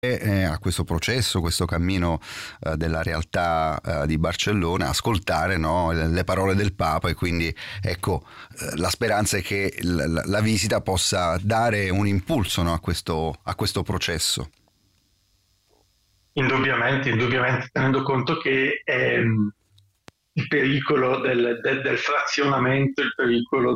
a questo processo, questo cammino della realtà di Barcellona, ascoltare, no, le parole del Papa, e quindi ecco, la speranza è che la visita possa dare un impulso, no, a questo processo. Indubbiamente, tenendo conto che il pericolo del frazionamento, il pericolo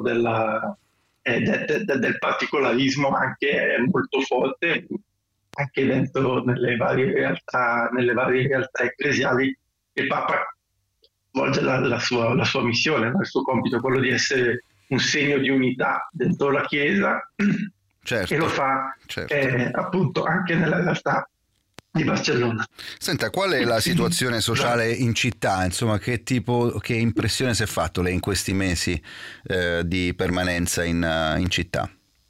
del particolarismo anche è molto forte, anche dentro nelle varie realtà ecclesiali. Il Papa svolge la sua missione, no? Il suo compito è quello di essere un segno di unità dentro la Chiesa e lo Certo, fa certo. appunto anche nella realtà di Barcellona. Senta, qual è la situazione Scusate. sociale in città? Insomma, che impressione si è fatto lei in questi mesi di permanenza in città?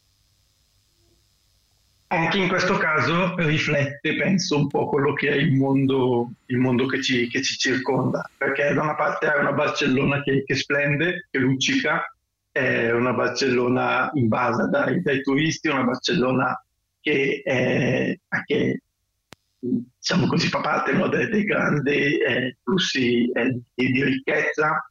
Anche in questo caso riflette, penso, un po' quello che è il mondo che ci circonda, perché da una parte è una Barcellona che splende, che luccica, è una Barcellona invasa dai turisti, una Barcellona che è anche, diciamo così, fa parte, no, dei grandi flussi di ricchezza.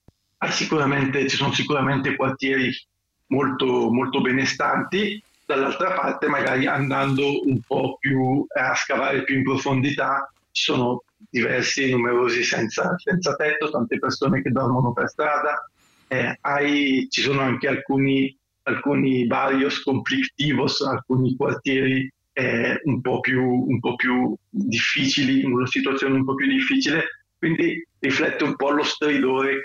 Ci sono sicuramente quartieri molto benestanti. Dall'altra parte, magari andando un po' più a scavare più in profondità, ci sono diversi, numerosi senza tetto, tante persone che dormono per strada. Ci sono anche alcuni barrios conflictivos, alcuni quartieri un po' più difficili, in una situazione un po' più difficile, quindi riflette un po' lo stridore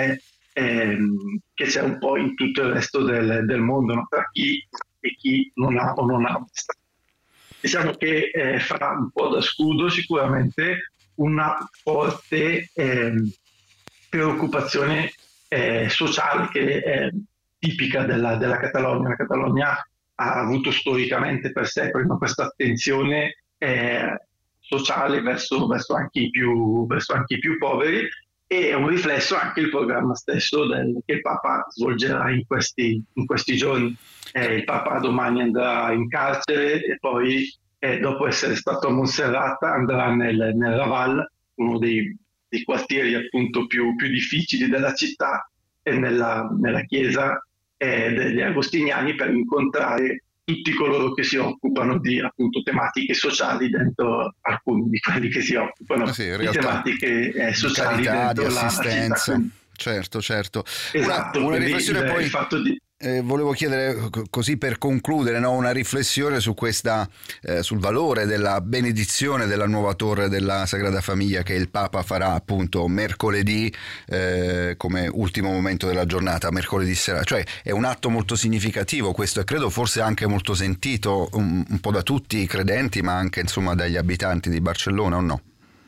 che c'è un po' in tutto il resto del mondo, no? Tra chi e chi non ha o non ha abbastanza. Diciamo che fa un po' da scudo sicuramente una forte preoccupazione sociale che è tipica della Catalogna. La Catalogna ha avuto storicamente per secoli, no, questa attenzione sociale verso anche i più poveri, e è un riflesso anche il programma stesso che il Papa svolgerà in questi giorni. Il Papa domani andrà in carcere e poi, dopo essere stato a Monserrata, andrà nel Raval, uno dei quartieri appunto più difficili della città, e nella chiesa degli Agostiniani, per incontrare tutti coloro che si occupano di appunto tematiche sociali, dentro alcuni di quelli che si Ah occupano sì, in di realtà tematiche di sociali carità, di dentro la città. assistenza. Certo, certo. Esatto, Una quindi riflessione il poi, fatto di... volevo chiedere così per concludere, no? Una riflessione su sul valore della benedizione della nuova torre della Sagrada Famiglia che il Papa farà appunto mercoledì, come ultimo momento della giornata, mercoledì sera. Cioè è un atto molto significativo questo, e credo forse anche molto sentito un po' da tutti i credenti, ma anche insomma dagli abitanti di Barcellona, o no?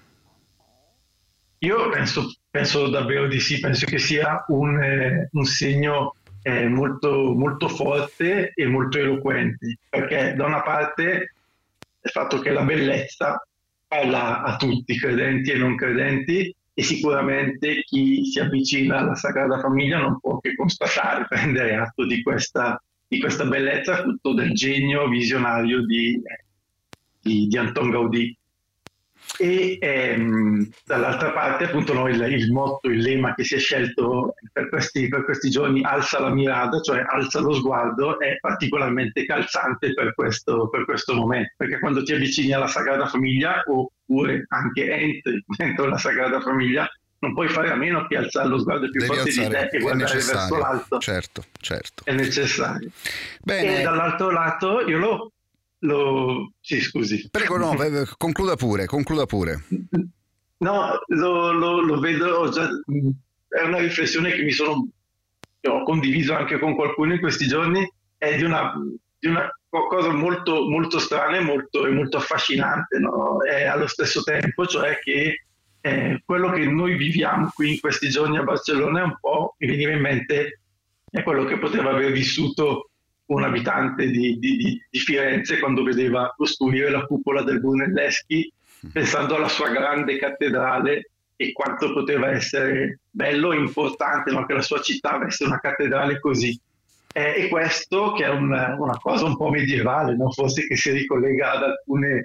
Io penso davvero di sì, penso che sia un segno molto forte e molto eloquente, perché da una parte il fatto che la bellezza parla a tutti, credenti e non credenti, e sicuramente chi si avvicina alla Sagrada Famiglia non può che constatare, prendere atto di questa bellezza, frutto del genio visionario di Anton Gaudì. E dall'altra parte, appunto, no, il motto, il lema che si è scelto per questi giorni, alza la mirada, cioè alza lo sguardo, è particolarmente calzante per questo momento, perché quando ti avvicini alla Sagrada Famiglia, oppure anche entri dentro la Sagrada Famiglia, non puoi fare a meno che alzare lo sguardo più Devi forte di alzare, te e è guardare verso necessario, l'alto. certo, certo. È necessario. E Bene, dall'altro lato io sì, scusi. prego, no, concluda pure, concluda pure. No, lo vedo, è una riflessione che ho condiviso anche con qualcuno in questi giorni, è di una cosa molto strana e molto affascinante, no? È allo stesso tempo, cioè che quello che noi viviamo qui in questi giorni a Barcellona è un po', mi veniva in mente, è quello che poteva aver vissuto un abitante di Firenze quando vedeva costruire la cupola del Brunelleschi, pensando alla sua grande cattedrale e quanto poteva essere bello e importante, no, che la sua città avesse una cattedrale così. E questo, che è una cosa un po' medievale, no? Forse che si ricollega ad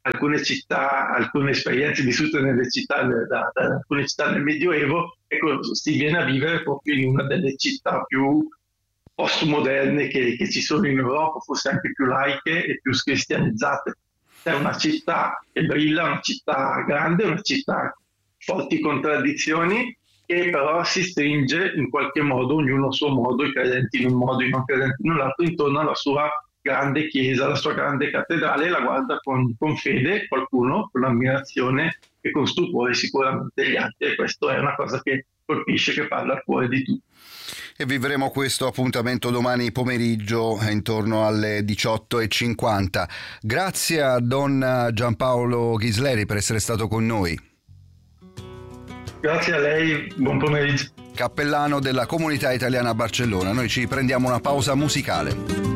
alcune città, alcune esperienze vissute nelle città, da alcune città nel Medioevo, ecco, si viene a vivere proprio in una delle città più postmoderne che ci sono in Europa, forse anche più laiche e più cristianizzate. È una città che brilla, una città grande, una città forti contraddizioni, che però si stringe in qualche modo, ognuno a suo modo, i credenti in un modo, i non credenti in un altro, intorno alla sua grande chiesa, la sua grande cattedrale, e la guarda con fede, qualcuno, con ammirazione e con stupore sicuramente gli altri, e questo è una cosa che colpisce, che parla al cuore di tutti. E vivremo questo appuntamento domani pomeriggio intorno alle 18:50. Grazie a Don Giampaolo Ghisleri per essere stato con noi. Grazie a lei, buon pomeriggio. Cappellano della Comunità Italiana a Barcellona. Noi ci prendiamo una pausa musicale.